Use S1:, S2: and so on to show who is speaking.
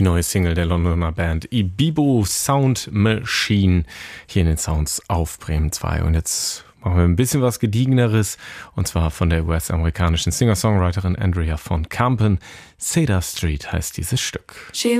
S1: Die neue Single der Londoner Band Ibibo Sound Machine hier in den Sounds auf Bremen 2. Und jetzt machen wir ein bisschen was Gediegeneres, und zwar von der US-amerikanischen Singer-Songwriterin Andrea von Kampen. Cedar Street heißt dieses Stück.
S2: She